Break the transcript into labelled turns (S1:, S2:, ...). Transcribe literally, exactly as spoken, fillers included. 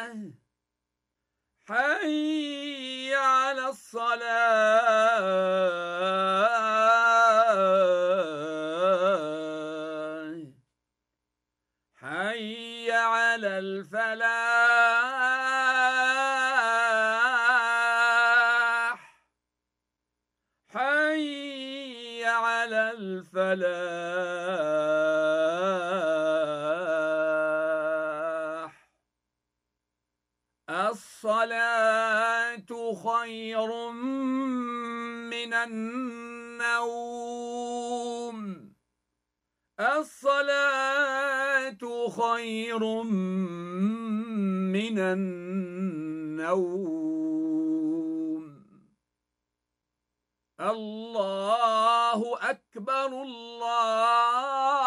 S1: حي على الصلاة حي على الفلاح حي على الفلاح. الصلاة خير من النوم. الصلاة خير من النوم. الله أكبر الله